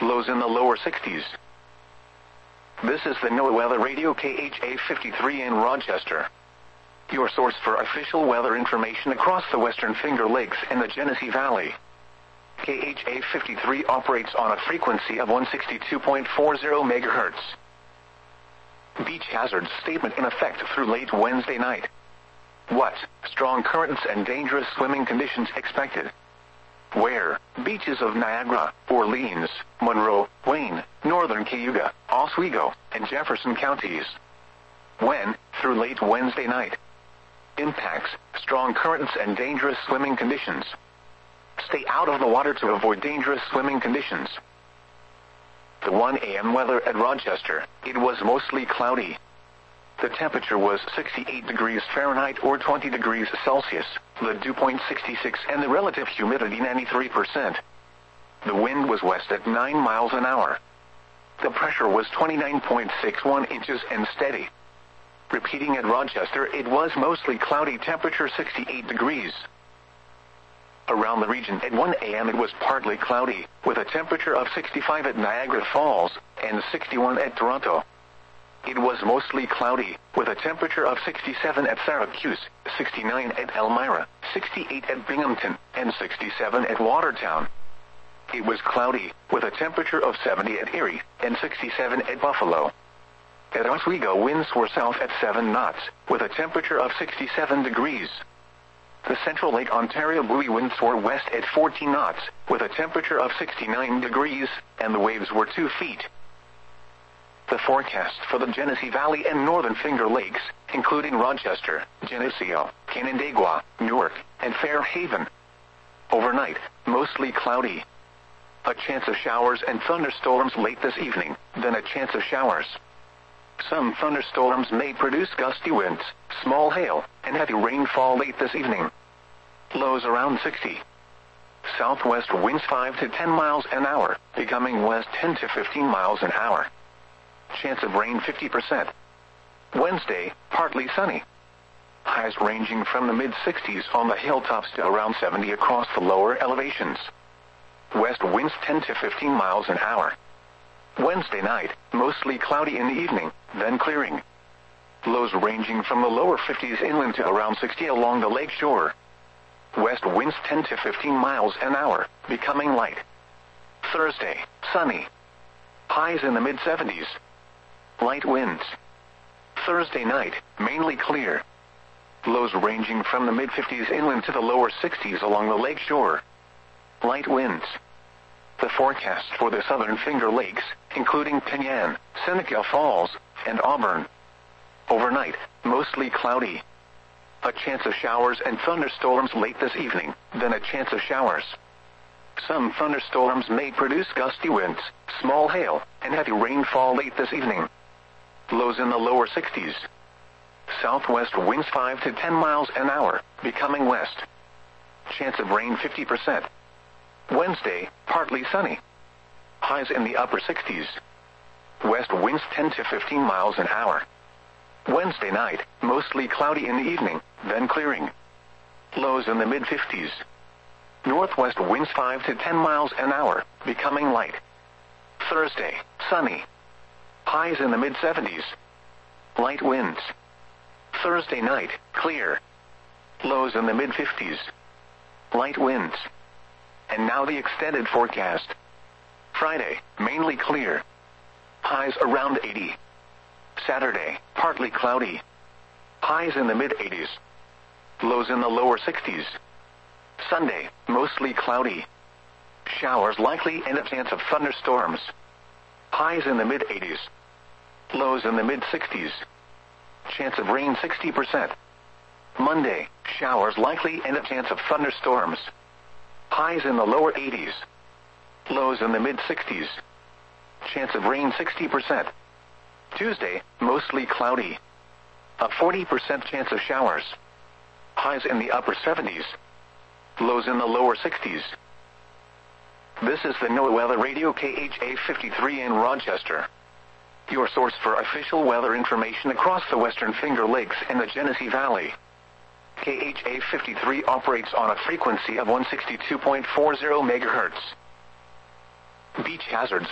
Lows in the lower 60s. This is the NOAA Weather Radio KHA 53 in Rochester, your source for official weather information across the Western Finger Lakes and the Genesee Valley. KHA 53 operates on a frequency of 162.40 MHz. Beach hazards statement in effect through late Wednesday night. What? Strong currents and dangerous swimming conditions expected. Where? Beaches of Niagara, Orleans, Monroe, Wayne, Northern Cayuga, Oswego, and Jefferson counties. When? Through late Wednesday night. Impacts: strong currents and dangerous swimming conditions. Stay out of the water to avoid dangerous swimming conditions. The 1 a.m. weather at Rochester, it was mostly cloudy. The temperature was 68 degrees Fahrenheit or 20 degrees Celsius, the dew point 66 and the relative humidity 93%. The wind was west at 9 miles an hour. The pressure was 29.61 inches and steady. Repeating at Rochester, it was mostly cloudy, temperature 68 degrees. Around the region at 1 a.m. it was partly cloudy, with a temperature of 65 at Niagara Falls and 61 at Toronto. It was mostly cloudy, with a temperature of 67 at Syracuse, 69 at Elmira, 68 at Binghamton, and 67 at Watertown. It was cloudy, with a temperature of 70 at Erie, and 67 at Buffalo. At Oswego, winds were south at 7 knots, with a temperature of 67 degrees. The Central Lake Ontario buoy winds were west at 14 knots, with a temperature of 69 degrees, and the waves were 2 feet. The forecast for the Genesee Valley and Northern Finger Lakes, including Rochester, Geneseo, Canandaigua, Newark, and Fairhaven. Overnight, mostly cloudy. A chance of showers and thunderstorms late this evening, then a chance of showers. Some thunderstorms may produce gusty winds, small hail, and heavy rainfall late this evening. Lows around 60. Southwest winds 5 to 10 miles an hour, becoming west 10 to 15 miles an hour. Chance of rain 50%. Wednesday, partly sunny. Highs ranging from the mid-60s on the hilltops to around 70 across the lower elevations. West winds 10 to 15 miles an hour. Wednesday night, mostly cloudy in the evening, then clearing. Lows ranging from the lower 50s inland to around 60 along the lake shore. West winds 10 to 15 miles an hour, becoming light. Thursday, sunny. Highs in the mid-70s. Light winds. Thursday night, mainly clear. Lows ranging from the mid-50s inland to the lower 60s along the lake shore. Light winds. The forecast for the Southern Finger Lakes, including Penyan, Seneca Falls, and Auburn. Overnight, mostly cloudy. A chance of showers and thunderstorms late this evening, then a chance of showers. Some thunderstorms may produce gusty winds, small hail, and heavy rainfall late this evening. Lows in the lower 60s. Southwest winds 5 to 10 miles an hour, becoming west. Chance of rain 50%. Wednesday, partly sunny. Highs in the upper 60s. West winds 10 to 15 miles an hour. Wednesday night, mostly cloudy in the evening, then clearing. Lows in the mid-50s. Northwest winds 5 to 10 miles an hour, becoming light. Thursday, sunny. Highs in the mid-70s. Light winds. Thursday night, clear. Lows in the mid-50s. Light winds. And now the extended forecast. Friday, mainly clear. Highs around 80. Saturday, partly cloudy. Highs in the mid-80s. Lows in the lower 60s. Sunday, mostly cloudy. Showers likely and a chance of thunderstorms. Highs in the mid-80s. Lows in the mid-60s. Chance of rain 60%. Monday, showers likely and a chance of thunderstorms. Highs in the lower 80s. Lows in the mid-60s. Chance of rain 60%. Tuesday, mostly cloudy. A 40% chance of showers. Highs in the upper 70s. Lows in the lower 60s. This is the NOAA Weather Radio KHA 53 in Rochester, your source for official weather information across the Western Finger Lakes and the Genesee Valley. KHA 53 operates on a frequency of 162.40 MHz. Beach hazards